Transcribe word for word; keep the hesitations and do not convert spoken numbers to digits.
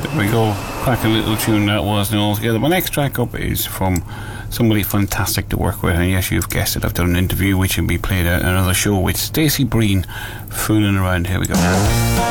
There we go. Cracking little tune that was now altogether. My next track up is from somebody fantastic to work with, and yes, you've guessed it, I've done an interview which will be played at another show with Stacey Breen, Fooling Around. Here we go.